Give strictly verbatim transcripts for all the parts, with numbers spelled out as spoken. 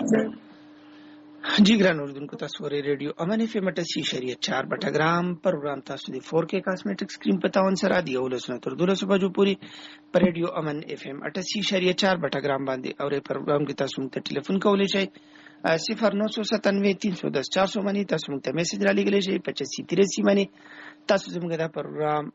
जी ګران اوردونکو تاسو ورې ریډیو امن اف ام اٹھاسی شریعت چار بټګرام پروګرام تاسو دی فور کے کاسمیټک سکرین په تاون سره دی ولسنه تر دولس بجو پوری پر ریډیو امن اف ام اٹھاسی شریعت چار بټګرام باندې او پروګرام کې تاسو ته ټلیفون کولای شئ صفر نو سو ستانوے تین سو دس چار سو باندې تاسو ته میسج را لګولای شئ پچاسی تراسی باندې تاسو زموږ دا پروګرام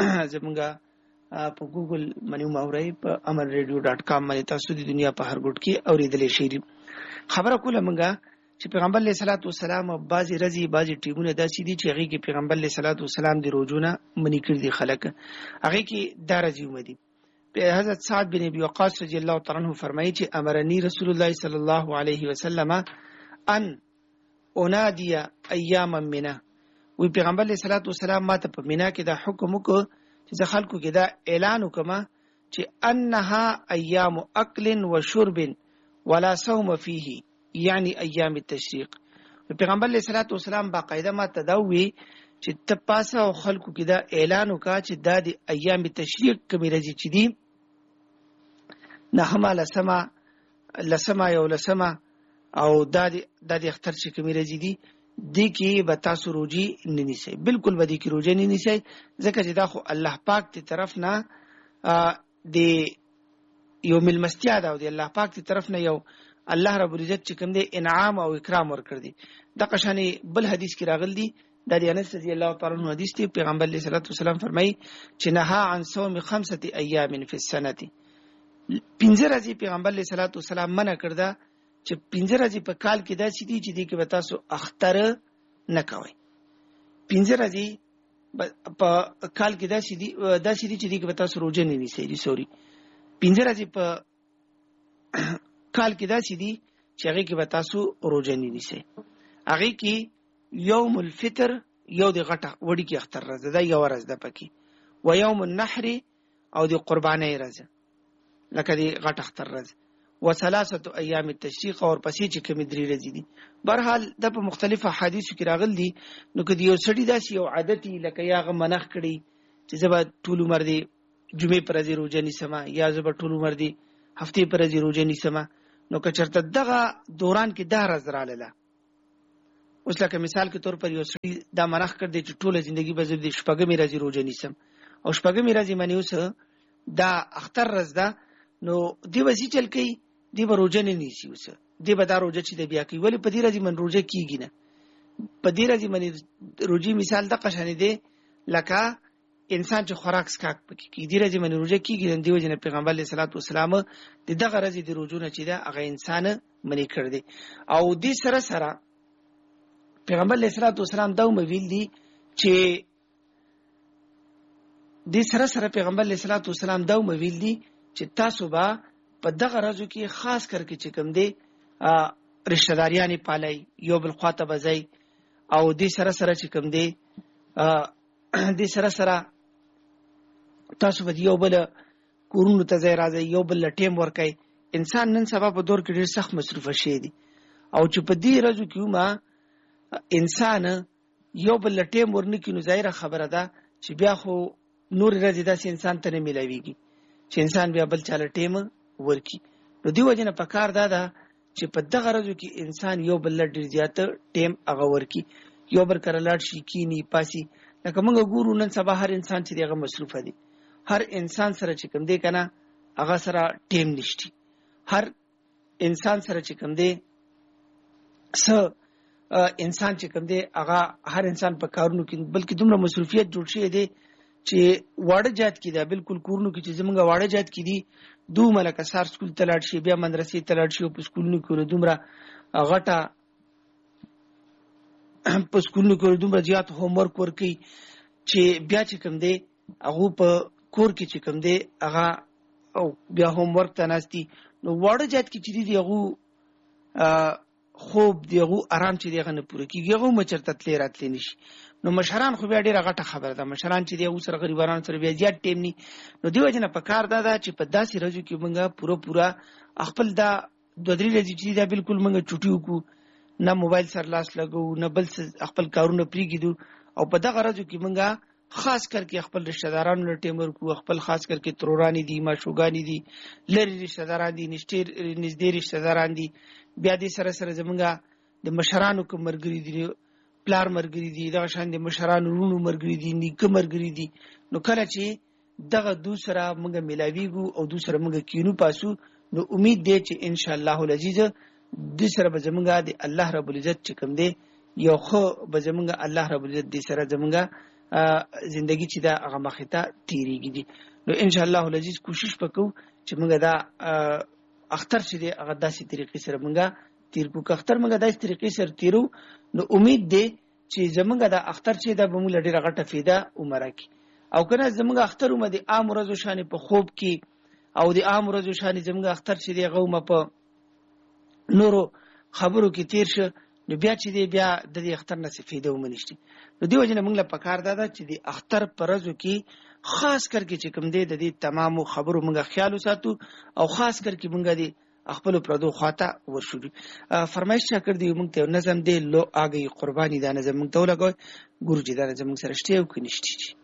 زموږ په ګوګل باندې مورای په امن ریډیو ډاٹ کام باندې تاسو د دنیا په هر ګوټ کې اوریدل شئ خبره کوله موږ چې پیغمبر علیه الصلاۃ والسلام بعضی رضی بعضی ټیمونه داسې دي چې هغه کې پیغمبر علیه الصلاۃ والسلام دی روزونه منی کړی دي خلک هغه کې دا رضی ومدي حضرت سعد بن ابي وقاص رضی الله تعالی عنہ فرمایي چې امرني رسول الله صلی الله علیه وسلم ان انادي ایاما منا وی پیغمبر علیه الصلاۃ والسلام ماته په مینا کې دا حکم وکړ چې خلکو کې دا اعلان وکما چې انها ایام اکل و شرب ولا صوم فيه یعنی ایام التشریق پیغمبر علیه الصلاۃ والسلام باقاعده ما تداوی چې تپاسه او خلکو کې دا اعلان وکا چې دا د ایام التشریق کومې راځي چې دي نه هم لسما لسما یو لسما او دا د د اختر چې کومې راځي دي د کې به تاسو روزي نه نیسئ بالکل به د کې روزي نه نیسئ ځکه چې دا خو الله پاک تی طرف نه د یو ملمستیا دا او د الله پاک تی طرف نه یو الله رب العزت چې کوم دی انعام او اکرام ورکړ دي د قشانی بل حدیث کې راغل دي د انس رضی الله تعالی عنہ حدیث دی پیغمبر علیه الصلوۃ والسلام فرمایي چې نهى عن صوم خمسه ایام فی السنه پنځه ورځې پیغمبر علیه الصلوۃ والسلام منع کړ دا چې پنځه ورځې په کال کې داسې دي چې دې کې به تاسو اختر نه کوئ پنځه ورځې په کال کې داسې دي داسې دي چې دې کې به تاسو روزه نه نیسئ دي سوري پنځه ورځې په کال کې داسې دي چې هغه کې به تاسو روزه نه نیسئ هغه کې یوم الفطر یو د غټه وړي کې اختر راځي دا یو ورځ ده پکې و یوم النحر او د قربانۍ ورځ لکه د غټه اختر ورځ و ثلاثه ایام التشریق اور پسې چې کوم درې ورځې دي بهرحال د په مختلفه حدیثو کې راغل دي نو کدی یو سړی داسې یو عادت لکه یاغه منخ کړي چې زبا ټول عمر دی جمعې پر ورځ روزه نیسم یا زبا ټول عمر دی هفته پر ورځ روزه نیسم نو که چرته دغه دوران کې دا راز رااله اوس لکه مثال کې تور پر یو سړی دا منخ کړ دی چې ټوله ژوندۍ به زه د شپږمې ورځې روزه نیسم او شپږمې ورځې باندې اوس دا اختر ورځ ده نو دی وځي چل کوي دی به روزه نه نیسي اوس دی به دا روزه چې د بیا کوي ولی په دې ورځې من روزه کیږي نه په دې ورځې باندې روزي مثال د قشانې دی لکه انسان چې خوراک سکاک پکې کی دی ورځې باندې روزه کیږي د دې وجه نه پیغمبر علیه الصلاۃ والسلام د دغه ورځې د روزونه چې دا هغه انسان منی کړ دی او دې سره سره پیغمبر علیه الصلاۃ والسلام دا ویل دي چې دې سره سره پیغمبر علیه الصلاۃ والسلام دا ویل دي چې تاسو به په دغه ورځو کې خاص کر کې چې کوم دی رشتہ داریان پالای یو بل خواته بځای او دې سره سره چې کوم دی دې سره سره تاسو به یو بل کورونو ته ځای راځي یو بل ټیم ورکای انسان نن سبا په دور کې ډیر سخت مصروف شي دي او چې په دې ورځو کې ما انسان یو بل ټیم ورنکې نو ظاهره خبره ده چې بیا خو نور ورځې داسې انسان ته نه ملاويږي چې انسان بیا بل چاله ټیم ورکی نو دی وجه نه پکار دا ده چې په دغه ورځو کې انسان یو بل ډیر زیات ټیم هغه ورکی یو بر کرلاټ شي کینی پاسي لکه موږ ګورو نن سبا هر انسان چې دغه مصروف دی هر انسان سره چې کوم دی کنه هغه سره ټیم نشتی هر انسان سره چې کوم دی س انسان چې کوم دی هغه هر انسان په کارونو کې بلکې دومره مصروفیت جوړ شي دی چې واړه جات کې دا بالکل کورونو کې چې زمونږ واړه جات کې دي دو ملک سار سکول تلاړ شي بیا مدرسې تلاړ شي په سکولونو کې دومره غټه په سکولونو کې دومره زیات هوم ورک ورکي چې بیا چې کوم دی هغه په کور کې چې کوم دی هغه او بیا هوم ورک تناستي نو واړه جات کې چې دی هغه خوب دیغه آرام چې دیغه نه پوره کیږي هغه مچرته تلې راتلې نشي نو مشران خو بیا ډیره غټه خبره ده مشران چې دیغه سره غریبانو سره بیا زیات ټیم ني نو دیو جن په کار ده چې په داسې ورځو کې مونږه پوره پوره خپل دا د درې ورځې چې دا بالکل مونږه چټي وکړو نه موبایل سره لاس لګو نه بل خپل کارونه پریږدو او په دغه ورځو کې مونږه خاص کر کې خپل رشتہ دارانو له ټیم ورکو خپل خاص کر کې ترورانی دي ماشوګانی دي لری رشتہ داران دي نشټیر نږدې رشتہ داران دي بیا دې سره سره زمونږ د مشرانو کوم مرګري دي پلار مرګري دي دا شان د مشرانو رونو مرګري دي نیکه مرګري دي نو کله چې دغه دوسرا موږ ملاویږو او دوسرا موږ کینو پاسو نو امید دی چې ان شاء الله العزیز د سره به زمونږ د الله رب العزت چې کوم دی یو خو به زمونږ الله رب العزت د سره زمونږ زندگی چې دا هغه مخې ته تیریږي دي نو ان شاء الله العزیز کوشش وکړو چې موږ دا اختر چې دی هغه داسې طریقې سره موږ تیر کو اختر موږ داسې طریقې سره تیرو نو امید دی چې زمونږ دا اختر چې دا به موږ ډیره غټه فایده عمره کی او کنه زمونږ اختر مې د عام ورځو شان په خوب کې او د عام ورځو شان زمونږ اختر چې دی غومه په نورو خبرو کې تیر شه نو بیا چې دی بیا د دې اختر نه فایده ومنشتي نو دی وجه نه موږ له پکار دادا چې د اختر پرځو کې خاص کر کې چې کوم دی د دې تمامو خبرو موږ خیال وساتو او خاص کر کې موږ دی خپل پردو خواته ورشو فرمایش کړ دی موږ ته نظم دی لو اگې قرباني دا نظم موږ ته ولګوي ګورجی دا نظم موږ سره شته او کنيشتي